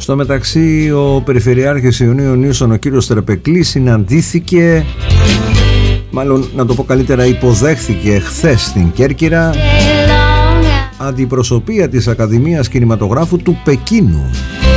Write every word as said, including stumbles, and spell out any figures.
Στο μεταξύ, ο Περιφερειάρχης Ιωνίων Νήσων, ο κύριος Τρεπεκλής, συναντήθηκε, μάλλον να το πω καλύτερα, υποδέχθηκε χθες στην Κέρκυρα αντιπροσωπεία της Ακαδημίας Κινηματογράφου του Πεκίνου.